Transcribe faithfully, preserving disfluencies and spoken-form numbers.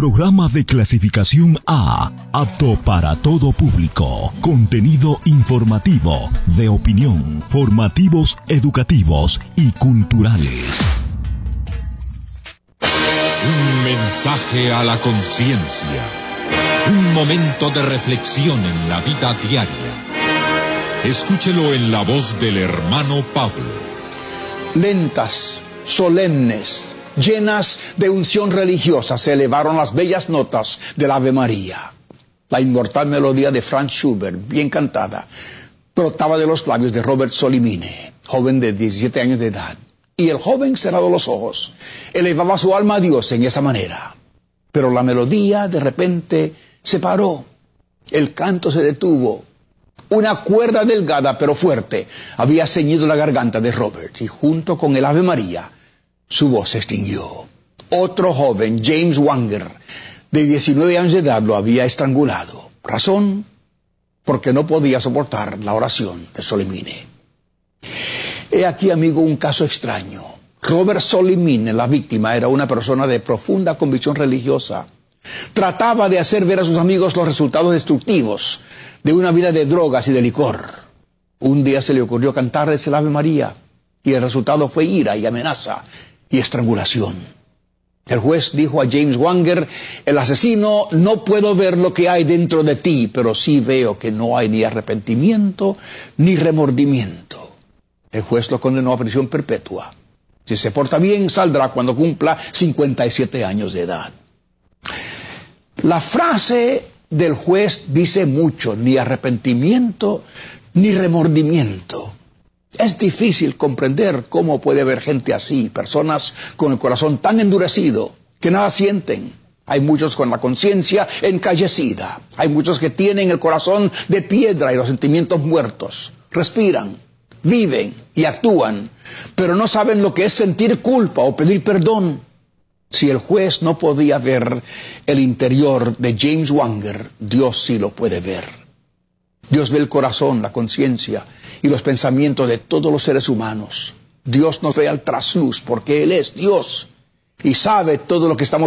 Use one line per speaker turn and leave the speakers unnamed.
Programa de clasificación A, apto para todo público. Contenido informativo, de opinión, formativos, educativos y culturales.
Un mensaje a la conciencia. Un momento de reflexión en la vida diaria. Escúchelo en la voz del hermano Pablo.
Lentas, solemnes, llenas de unción religiosa, se elevaron las bellas notas del Ave María. La inmortal melodía de Franz Schubert, bien cantada, brotaba de los labios de Robert Solimine, joven de diecisiete años de edad. Y el joven, cerrado los ojos, elevaba su alma a Dios en esa manera. Pero la melodía de repente se paró. El canto se detuvo. Una cuerda delgada pero fuerte había ceñido la garganta de Robert, y junto con el Ave María, su voz se extinguió. Otro joven, James Wanger, de diecinueve años de edad, lo había estrangulado. Razón, porque no podía soportar la oración de Solimine. He aquí, amigo, un caso extraño. Robert Solimine, la víctima, era una persona de profunda convicción religiosa. Trataba de hacer ver a sus amigos los resultados destructivos de una vida de drogas y de licor. Un día se le ocurrió cantarles el Ave María, y el resultado fue ira y amenaza y estrangulación. El juez dijo a James Wanger: el asesino, no puedo ver lo que hay dentro de ti, pero sí veo que no hay ni arrepentimiento ni remordimiento. El juez lo condenó a prisión perpetua. Si se porta bien, saldrá cuando cumpla cincuenta y siete años de edad. La frase del juez dice mucho: ni arrepentimiento ni remordimiento. Es difícil comprender cómo puede haber gente así, personas con el corazón tan endurecido que nada sienten. Hay muchos con la conciencia encallecida. Hay muchos que tienen el corazón de piedra y los sentimientos muertos. Respiran, viven y actúan, pero no saben lo que es sentir culpa o pedir perdón. Si el juez no podía ver el interior de James Wanger, Dios sí lo puede ver. Dios ve el corazón, la conciencia y los pensamientos de todos los seres humanos. Dios nos ve al trasluz porque Él es Dios y sabe todo lo que estamos